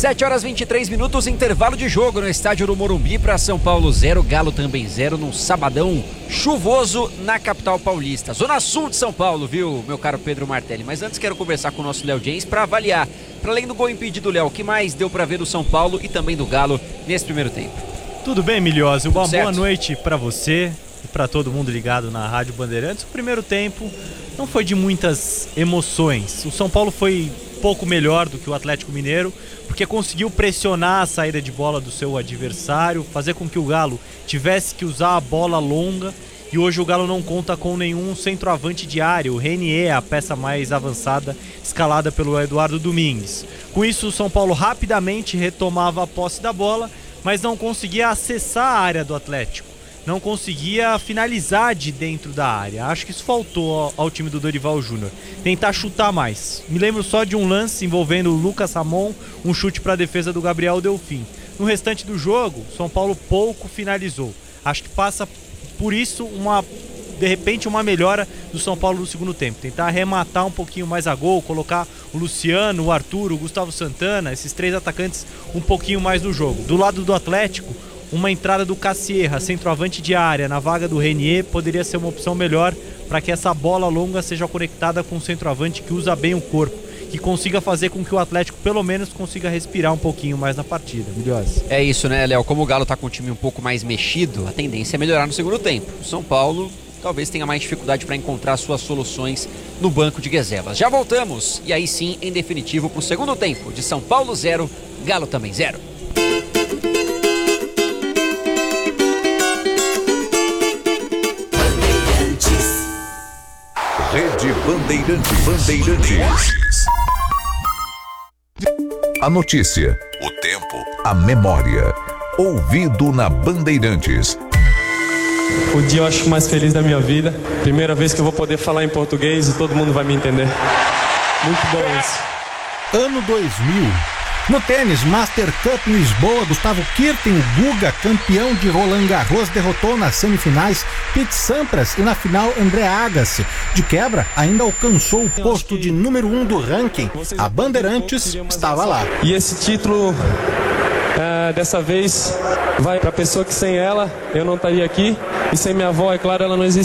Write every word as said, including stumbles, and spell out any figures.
sete horas e vinte e três minutos, intervalo de jogo no estádio do Morumbi para São Paulo zero, Galo também zero, num sabadão chuvoso na capital paulista. Zona Sul de São Paulo, viu, meu caro Pedro Martelli? Mas antes quero conversar com o nosso Léo James para avaliar, para além do gol impedido, Léo, o que mais deu para ver do São Paulo e também do Galo nesse primeiro tempo? Tudo bem, Milhozzi? Uma certo? Boa noite para você e para todo mundo ligado na Rádio Bandeirantes. O primeiro tempo não foi de muitas emoções. O São Paulo foi pouco melhor do que o Atlético Mineiro, porque conseguiu pressionar a saída de bola do seu adversário, fazer com que o Galo tivesse que usar a bola longa, e hoje o Galo não conta com nenhum centroavante de área. O Renier é a peça mais avançada, escalada pelo Eduardo Domingues. Com isso, o São Paulo rapidamente retomava a posse da bola, mas não conseguia acessar a área do Atlético, não conseguia finalizar de dentro da área. Acho que isso faltou ao, ao time do Dorival Júnior, tentar chutar mais. Me lembro só de um lance envolvendo o Lucas Ramon, um chute para a defesa do Gabriel Delfim. No restante do jogo, São Paulo pouco finalizou. Acho que passa por isso uma, de repente, uma melhora do São Paulo no segundo tempo, tentar arrematar um pouquinho mais a gol, colocar o Luciano, o Arthur, o Gustavo Santana, esses três atacantes um pouquinho mais no jogo. Do lado do Atlético, uma entrada do Cassierra, centroavante de área, na vaga do Renier, poderia ser uma opção melhor para que essa bola longa seja conectada com um centroavante que usa bem o corpo, que consiga fazer com que o Atlético pelo menos consiga respirar um pouquinho mais na partida. Milhozzi. É isso, né, Léo? Como o Galo tá com o time um pouco mais mexido, a tendência é melhorar no segundo tempo. O São Paulo talvez tenha mais dificuldade para encontrar suas soluções no banco de reservas. Já voltamos, e aí sim, em definitivo, para o segundo tempo de São Paulo zero, Galo também zero. Rede Bandeirantes. Bandeirantes. A notícia, o tempo, a memória. Ouvido na Bandeirantes. O dia eu acho mais feliz da minha vida. Primeira vez que eu vou poder falar em português e todo mundo vai me entender. Muito bom isso. Ano dois mil. No tênis, Master Cup em Lisboa, Gustavo Kirten, o Guga, campeão de Roland Garros, derrotou nas semifinais Pete Sampras e na final André Agassi. De quebra, ainda alcançou o posto de número um do ranking. A Bandeirantes estava lá. E esse título, é, dessa vez, vai para a pessoa que sem ela eu não estaria aqui. E sem minha avó, é claro, ela não existia.